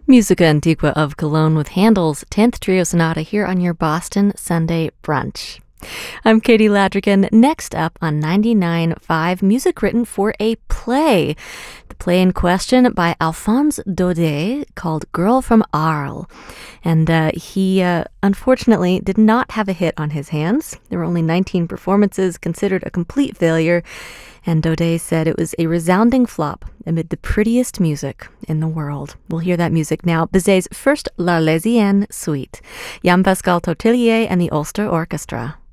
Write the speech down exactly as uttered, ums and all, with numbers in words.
Musica Antigua of Cologne with Handel's tenth Trio Sonata here on your Boston Sunday Brunch. I'm Katie Ladrigan. Next up on ninety-nine point five, music written for a play. The play in question by Alphonse Daudet called Girl from Arles. And uh, he uh, unfortunately did not have a hit on his hands. There were only nineteen performances, considered a complete failure. And Daudet said it was a resounding flop amid the prettiest music in the world. We'll hear that music now. Bizet's first L'Arlésienne Suite. Jean-Pascal Tortelier and the Ulster Orchestra.